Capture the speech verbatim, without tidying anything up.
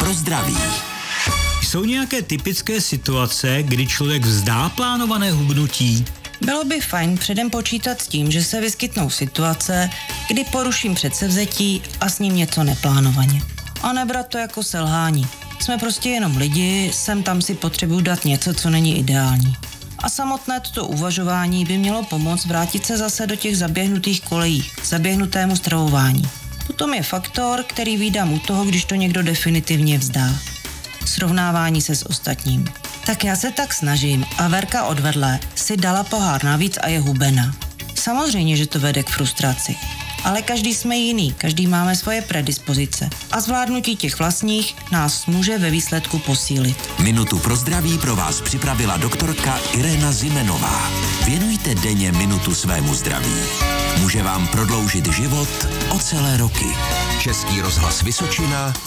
pro zdraví. Jsou nějaké typické situace, kdy člověk vzdá plánované hubnutí? Bylo by fajn předem počítat s tím, že se vyskytnou situace, kdy poruším předsevzetí a s ním něco neplánovaně. A nebrat to jako selhání. Jsme prostě jenom lidi, sem tam si potřebuju dát něco, co není ideální. A samotné toto uvažování by mělo pomoct vrátit se zase do těch zaběhnutých kolejí, k zaběhnutému stravování. Potom je faktor, který vídám u toho, když to někdo definitivně vzdá. Srovnávání se s ostatním. Tak já se tak snažím a Verka odvedle si dala pohár navíc a je hubená. Samozřejmě, že to vede k frustraci. Ale každý jsme jiný, každý máme svoje predispozice a zvládnutí těch vlastních nás může ve výsledku posílit. Minutu pro zdraví pro vás připravila doktorka Irena Zimenová. Věnujte denně minutu svému zdraví. Může vám prodloužit život o celé roky. Český rozhlas Vysočina,